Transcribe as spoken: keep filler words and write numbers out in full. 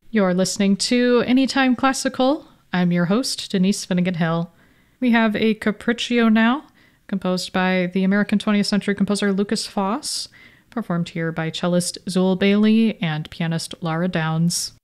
You're listening to Anytime Classical. I'm your host, Denise Finnegan Hill. We have a Capriccio now, composed by the American twentieth century composer Lukas Foss, performed here by cellist Zool Bailey and pianist Laura Downs.